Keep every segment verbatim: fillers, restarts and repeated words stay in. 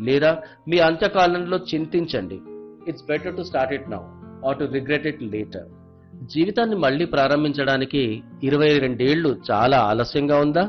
లేదా మీ అంత్యకాలంలో చింతించండి. It's better to start it now are to regret it later. జీవితాన్ని మళ్ళీ ప్రారంభించడానికి ఇరవై రెండేళ్లు చాలా ఆలస్యంగా ఉందా?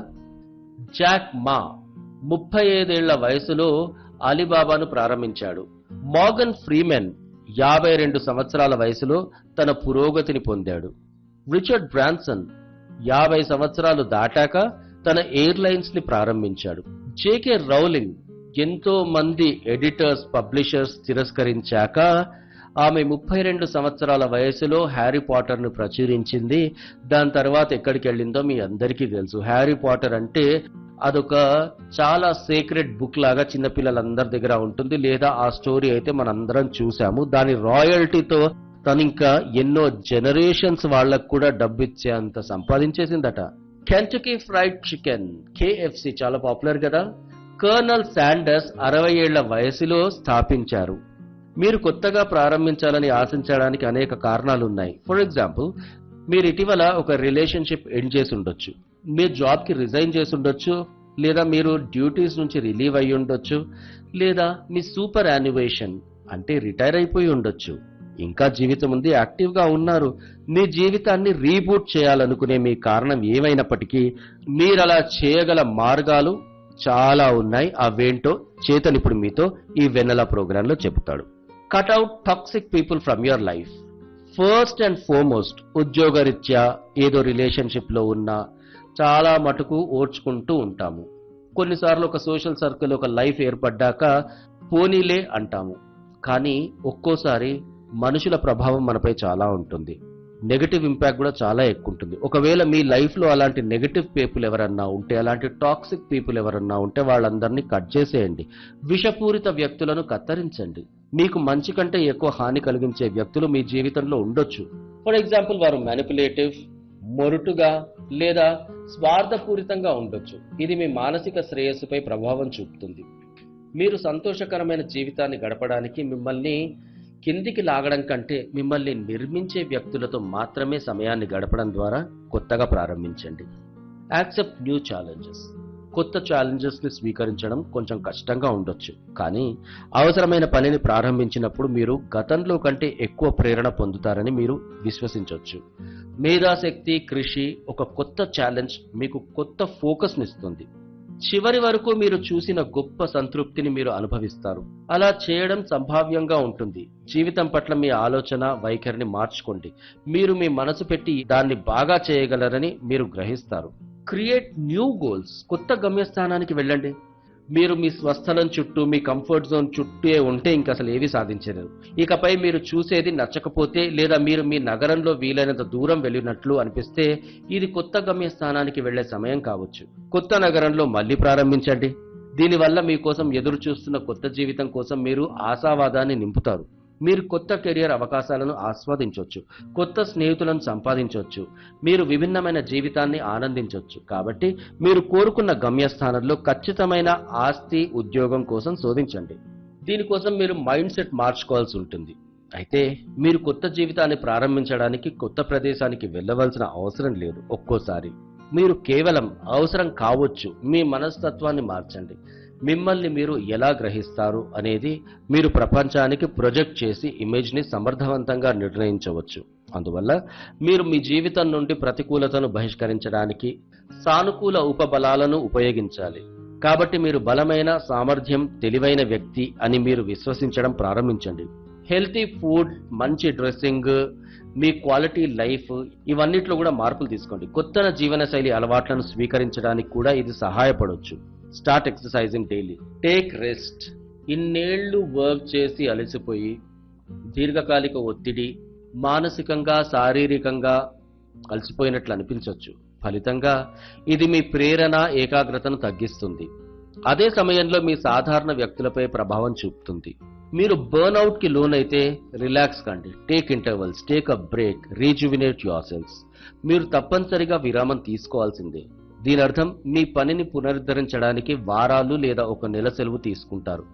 జాక్ మా ముప్పై ఐదేళ్ల వయసులో అలీబాబాను ప్రారంభించాడు. మోర్గన్ ఫ్రీమెన్ యాభై రెండు సంవత్సరాల వయసులో తన పురోగతిని పొందాడు. రిచర్డ్ బ్రాన్సన్ యాభై సంవత్సరాలు దాటాక తన ఎయిర్లైన్స్ ని ప్రారంభించాడు. జేకే రౌలింగ్ ఎంతో మంది ఎడిటర్స్, పబ్లిషర్స్ తిరస్కరించాక ఆమె ముప్పై రెండు సంవత్సరాల వయసులో హ్యారీ పాటర్ ను ప్రచురించింది. దాని తర్వాత ఎక్కడికి వెళ్ళిందో మీ అందరికీ తెలుసు. హ్యారీ పాటర్ అంటే అదొక చాలా సీక్రెట్ బుక్ లాగా చిన్నపిల్లలందరి దగ్గర ఉంటుంది, లేదా ఆ స్టోరీ అయితే మనందరం చూసాము. దాని రాయల్టీతో తను ఇంకా ఎన్నో జనరేషన్స్ వాళ్ళకు కూడా డబ్బు ఇచ్చే అంత సంపాదించేసిందట. కెంటకీ ఫ్రైడ్ చికెన్ కేఎఫ్సి చాలా పాపులర్ కదా. కర్నల్ శాండర్స్ అరవై ఏళ్ల వయసులో స్థాపించారు. మీరు కొత్తగా ప్రారంభించాలని ఆశించడానికి అనేక కారణాలు ఉన్నాయి. ఫర్ ఎగ్జాంపుల్, మీరు ఇటీవల ఒక రిలేషన్షిప్ ఎండ్ చేసి ఉండొచ్చు, మీ జాబ్ కి రిజైన్ చేసి ఉండొచ్చు, లేదా మీరు డ్యూటీస్ నుంచి రిలీవ్ అయ్యి ఉండొచ్చు, లేదా మీ సూపర్ యాన్యువేషన్ అంటే రిటైర్ అయిపోయి ఉండొచ్చు. ఇంకా జీవితం ఉంది, యాక్టివ్ గా ఉన్నారు. మీ జీవితాన్ని రీబూట్ చేయాలనుకునే మీ కారణం ఏమైనప్పటికీ మీరు అలా చేయగల మార్గాలు చాలా ఉన్నాయి. అవేంటో చేతన్ ఇప్పుడు మీతో ఈ వెన్నెల ప్రోగ్రామ్ లో చెబుతాడు. Cutout toxic people from your life. First and foremost, ఉద్యోగరీత్యా ఏదో రిలేషన్షిప్ లో ఉన్నా చాలా మటుకు ఓర్చుకుంటూ ఉంటాము. కొన్నిసార్లు ఒక సోషల్ సర్కిల్, ఒక లైఫ్ ఏర్పడ్డాక పోనీలే అంటాము. కానీ ఒక్కోసారి మనుషుల ప్రభావం మనపై చాలా ఉంటుంది. నెగటివ్ ఇంపాక్ట్ కూడా చాలా ఎక్కువ ఉంటుంది. ఒకవేళ మీ లైఫ్ లో అలాంటి నెగటివ్ పీపుల్ ఎవరన్నా ఉంటే, అలాంటి టాక్సిక్ పీపుల్ ఎవరన్నా ఉంటే వాళ్ళందరినీ కట్ చేసేయండి. విషపూరిత వ్యక్తులను కత్తిరించండి. మీకు మంచి కంటే ఎక్కువ హాని కలిగించే వ్యక్తులు మీ జీవితంలో ఉండొచ్చు. ఫర్ ఎగ్జాంపుల్, వారు మ్యానిపులేటివ్, మొరుటుగా లేదా స్వార్థపూరితంగా ఉండొచ్చు. ఇది మీ మానసిక శ్రేయస్సుపై ప్రభావం చూపుతుంది. మీరు సంతోషకరమైన జీవితాన్ని గడపడానికి మిమ్మల్ని కిందికి లాగడం కంటే మిమ్మల్ని నిర్మించే వ్యక్తులతో మాత్రమే సమయాన్ని గడపడం ద్వారా కొత్తగా ప్రారంభించండి. Accept new challenges. కొత్త ఛాలెంజెస్ ని స్వీకరించడం కొంచెం కష్టంగా ఉండొచ్చు, కానీ అవసరమైన పనిని ప్రారంభించినప్పుడు మీరు గతంలో కంటే ఎక్కువ ప్రేరణ పొందుతారని మీరు విశ్వసించవచ్చు. మేధాశక్తి, కృషి, ఒక కొత్త ఛాలెంజ్ మీకు కొత్త ఫోకస్ నిస్తుంది. చివరి వరకు మీరు చూసిన గొప్ప సంతృప్తిని మీరు అనుభవిస్తారు. అలా చేయడం సంభావ్యంగా ఉంటుంది. జీవితం పట్ల మీ ఆలోచన వైఖరిని మార్చుకోండి. మీరు మీ మనసు పెట్టి దాన్ని బాగా చేయగలరని మీరు గ్రహిస్తారు. Create new goals. కొత్త గమ్యస్థానానికి వెళ్ళండి. మీరు మీ స్వస్థలం చుట్టూ, మీ కంఫర్ట్ జోన్ చుట్టూ ఉంటే ఇంక అసలు ఏవి సాధించలేరు. ఇకపై మీరు చూసేది నచ్చకపోతే, లేదా మీరు మీ నగరంలో వీలైనంత దూరం వెళ్ళినట్లు అనిపిస్తే ఇది కొత్త గమ్యస్థానానికి వెళ్లే సమయం కావచ్చు. కొత్త నగరంలో మళ్లీ ప్రారంభించండి. దీనివల్ల మీకోసం ఎదురు చూస్తున్న కొత్త జీవితం కోసం మీరు ఆశావాదాన్ని నింపుతారు. మీరు కొత్త కెరియర్ అవకాశాలను ఆస్వాదించవచ్చు, కొత్త స్నేహితులను సంపాదించవచ్చు, మీరు విభిన్నమైన జీవితాన్ని ఆనందించవచ్చు. కాబట్టి మీరు కోరుకున్న గమ్యస్థానంలో ఖచ్చితమైన ఆస్తి, ఉద్యోగం కోసం శోధించండి. దీనికోసం మీరు మైండ్ సెట్ మార్చుకోవాల్సి ఉంటుంది. అయితే మీరు కొత్త జీవితాన్ని ప్రారంభించడానికి కొత్త ప్రదేశానికి వెళ్ళవలసిన అవసరం లేదు. ఒక్కోసారి మీరు కేవలం అవసరం కావచ్చు మీ మనస్తత్వాన్ని మార్చండి. మిమ్మల్ని మీరు ఎలా గ్రహిస్తారు అనేది మీరు ప్రపంచానికి ప్రొజెక్ట్ చేసి ఇమేజ్ ని సమర్థవంతంగా నిర్ణయించవచ్చు. అందువల్ల మీరు మీ జీవితం నుండి ప్రతికూలతను బహిష్కరించడానికి సానుకూల ఉపబలాలను ఉపయోగించాలి. కాబట్టి మీరు బలమైన, సామర్థ్యం, తెలివైన వ్యక్తి అని మీరు విశ్వసించడం ప్రారంభించండి. హెల్తీ ఫుడ్, మంచి డ్రెస్సింగ్, మీ క్వాలిటీ లైఫ్, ఇవన్నిట్లో కూడా మార్పులు తీసుకోండి. కొత్త జీవనశైలి అలవాట్లను స్వీకరించడానికి కూడా ఇది సహాయపడవచ్చు. Start exercising daily. Take rest. ఇన్నేళ్లు work చేసి అలసిపోయి దీర్ఘకాలిక ఒత్తిడి, మానసికంగా, శారీరకంగా అలసిపోయినట్లు అనిపించవచ్చు. ఫలితంగా ఇది మీ ప్రేరణ, ఏకాగ్రతను తగ్గిస్తుంది. అదే సమయంలో మీ సాధారణ వ్యక్తులపై ప్రభావం చూపుతుంది. మీరు బర్న్అవుట్ కి లోనైతే రిలాక్స్ కండి. Take intervals, take a break, rejuvenate your cells. మీరు తప్పనిసరిగా విరామం తీసుకోవాల్సిందే. దీని అర్థం మీ పనిని పునరుద్ధరించడానికి వారాలు లేదా ఒక నెల సెలవు తీసుకుంటారు.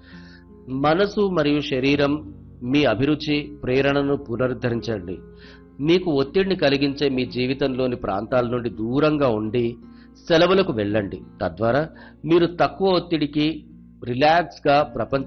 మనసు మరియు శరీరం మీ అభిరుచి, ప్రేరణను పునరుద్ధరించండి. మీకు ఒత్తిడిని కలిగించే మీ జీవితంలోని ప్రాంతాల నుండి దూరంగా ఉండి సెలవులకు వెళ్ళండి. తద్వారా మీరు తక్కువ ఒత్తిడికి రిలాక్స్ గా ప్రపంచ